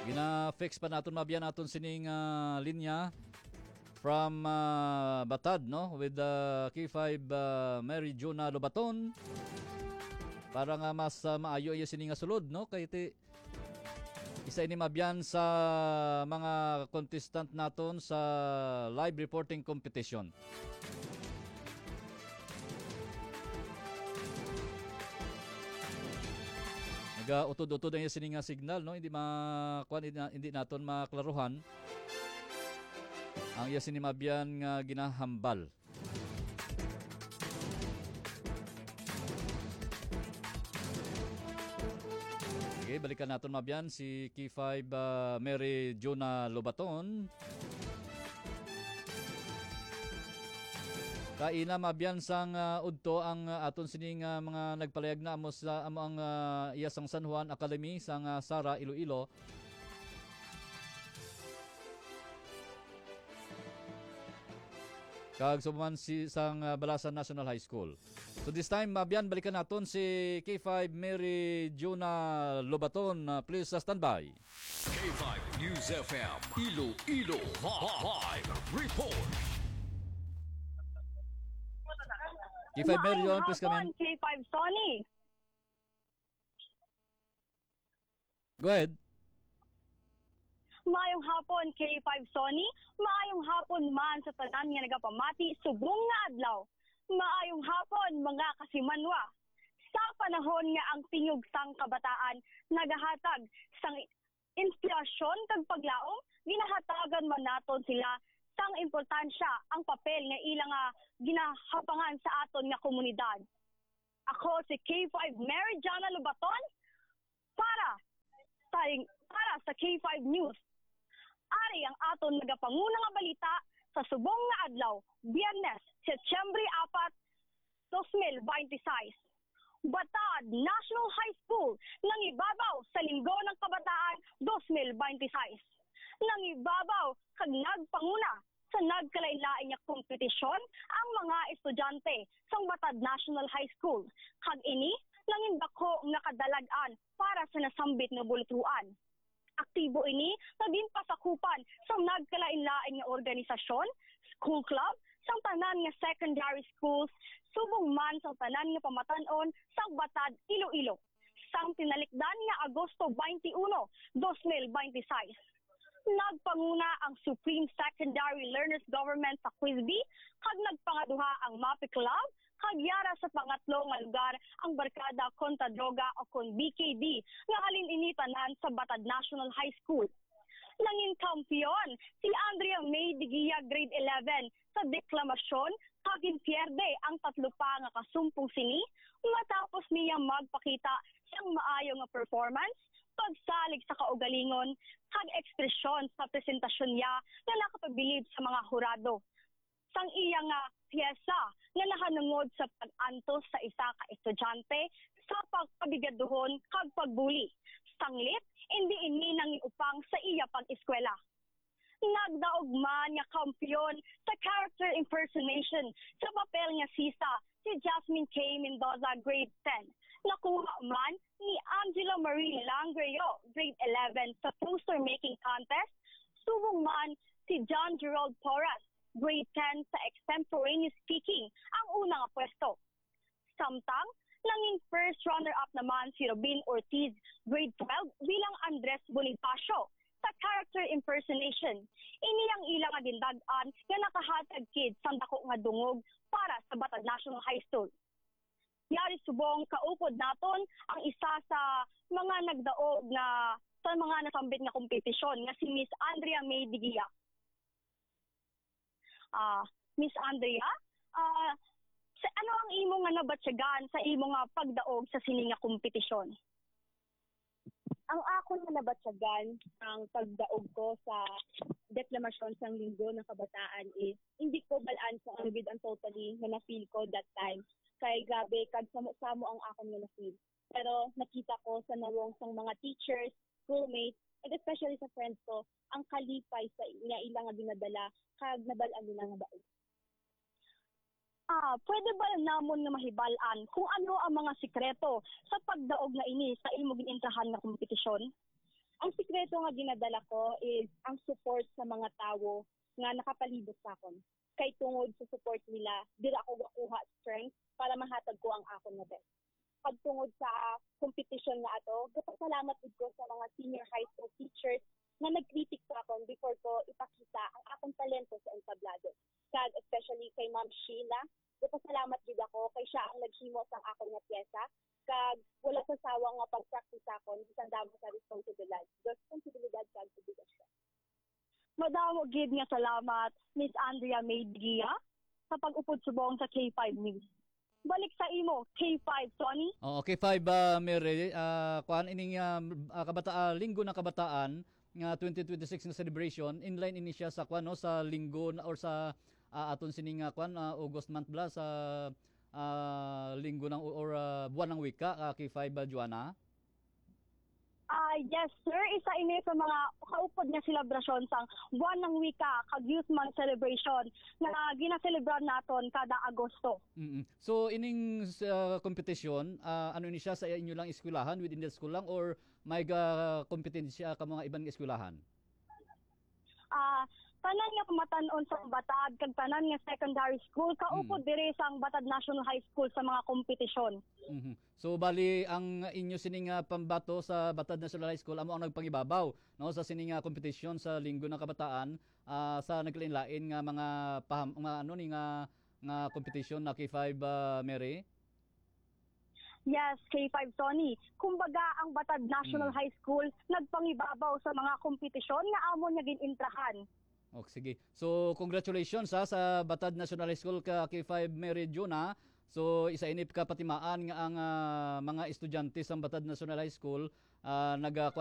Gina-fix pa naton mabyan naton sining linya from Batad, no, with K5 Mary Juna Lobaton para nga mas maayo iya sining sulod, no, kay isa ini mabyan sa mga contestant naton sa live reporting competition. Naga-utod-utod ang sining signal, no, hindi naton maklaruhan ang iya sinimabyan nga ginahambal. Okay, balikan natin mabyan si K5 Mary Juna Lobaton. Kaina mabyan sang udto ang aton sining mga nagpalayag na amo sa ang iyasang San Juan Academy sang Sara Iloilo. Kag suman si sang Balasan National High School. So this time mabyan balikan naton si K5 Mary Juna Lobaton. Please stand by. K5 News FM Iloilo Live Report. K5 Mary Juna, please come in. K5 Sony. Go ahead. Maayong hapon, K5 Sony. Maayong hapon man sa tanan nga nagapamati subong nga adlaw. Maayong hapon mga kasimanwa. Sa panahon nga ang tingog sang kabataan nagahatag sang inspirasyon kag paglaom, ginahatagan man naton sila sang importansya ang papel nga ilang ginahapangan sa aton nga komunidad. Ako si K5 Mary Jana Lobaton para sa K5 News. Ari ang aton nagapanguna nga balita sa subong nga adlaw, Biyernes, Setyembre 4, 2026. Batad National High School nangibabaw sa Linggo ng Kabataan 2026. Nangibabaw kag nagpanguna sa nagkalain-lain nga kompetisyon ang mga estudyante sa Batad National High School. Kag ini nangimbako nga kadalagan para sa nasambit nga bultuan. Aktibo ini naging pasakupan sa nagkalain-lain nga organisasyon, school club, sa tanan nga secondary schools, subong man sa tanan nga pamatanon sa Batad, Iloilo. Sang tinalikdan nga Agosto 21, 2026. Nagpanguna ang Supreme Secondary Learners Government sa Quezon, kag nagpangaduha ang MAPI Club, kag yara sa pangatlo nga lugar ang Barkada kontra Droga o kon BKD nga halin initanan sa Batad National High School. Nanging kampiyon si Andrea May Digia grade 11 sa deklamasyon kag pierde ang tatlo pa nga kasumpong sini matapos niya magpakita siyang maayo nga performance, pagsalig sa kaugalingon kag ekspresyon sa presentasyon niya na nakapabilib sa mga hurado. Sang iya nga piyesa nga nahanungod sa pag-antos sa isa ka estudyante sa pagpabigaduhon kag pagbuli. Sanglit, hindi ini nang upang sa iya pag-eskwela. Nagdaog man nga kampiyon sa character impersonation sa papel nga sisa si Jasmine K. Mendoza grade 10. Nakuha man ni Angela Marie Langreo grade 11 sa poster making contest. Subong man si John Gerald Porras grade 10 sa extemporaneous speaking ang unang pwesto. Samtang nanging first runner-up naman si Robin Ortiz grade 12 bilang Andres Bonifacio sa character impersonation. Ini ang ilang gindagan nga nakahatag kids sa dako nga dungog para sa Batad National High School. Yari subong kaupod naton ang isa sa mga nagdaog na sa mga nasambit nga kompetisyon nga si Miss Andrea May Digia. Miss Andrea, ano ang imo nga nabatyagan sa imo nga pagdaog sa sini nga kompetisyon? Ang ako na nabatyagan ang pagdaog ko sa deklamasyon sa Linggo ng Kabataan is hindi ko balaan sa anubid ang totally na na-feel ko that time. Kay grabe, kag samo-samo ang akong nga na-feel. Pero nakita ko sa nawong sang mga teachers, schoolmates, and especially sa friends ko, ang kalipay sa ilang nga dinadala, kag nabalaan nila nga daog. Pwede ba namon nga mahibalaan kung ano ang mga sikreto sa pagdaog na ini sa imo ginintrahan nga kompetisyon? Ang sikreto nga ginadala ko is ang support sa mga tao nga nakapalibot sa akon. Kay tungod sa support nila, dira ako gakuha strength para mahatag ko ang akon na best. Pagtungod sa competition nga ato, gapasalamat gid ko sa mga senior high school teachers na nag-critic sa akon before ko ipakita ang akong talento sa entablado. Kag especially kay Ma'am Sheila, gapasalamat gid ako kay siya ang naghimo sa akong nga pyesa. Kag wala sa sawa nga pag-practice akon bisan damo sa responsibilidad kag obligasyon. Madamo gid nga salamat, Miss Andrea Maydria, sa pag-upod subong sa K5 News. Balik sa imo, K5, Tony. Okay, 5 Mary, kuan ining linggo ng kabataan nga 2026 na celebration, inline ini siya sa kuan no sa linggo or sa aton sining kuan August month bla sa linggo ng or buwan ng wika K5 Joanna. Yes, sir. Isa ini sa mga kaupod nga selebrasyon sang buwan ng wika kag Youth Month celebration na ginaselebrar naton kada Agosto. So ining competition, ano ni siya sa inyo lang eskwelahan within the school lang or may kompetensya ka mga ibang eskwelahan? Tanan nga pamatan-on sa Batad kag tanan nga secondary school kaupod diri sang Batad National High School sa mga kompetisyon. So bali ang inyo sining pambato sa Batad National High School amo ang nagpangibabaw no sa sining kompetisyon sa Linggo ng Kabataan sa naglain-lain nga mga ano ni nga kompetisyon na K5 Mary. Yes, K5 Tony. Kumbaga ang Batad National High School nagpangibabaw sa mga kompetisyon nga amo niya ginintrahan. Okay, sige. So, congratulations sa Batad National High School ka K5 Mary Juna. So, isainip ka patimaan nga ang mga estudyante sa Batad National High School